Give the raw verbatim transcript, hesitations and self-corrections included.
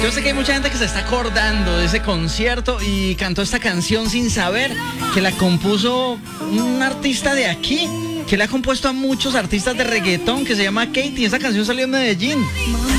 Yo sé que hay mucha gente que se está acordando de ese concierto y cantó esta canción sin saber que la compuso un artista de aquí, que le ha compuesto a muchos artistas de reggaetón, que se llama Katy. Esa canción salió en Medellín.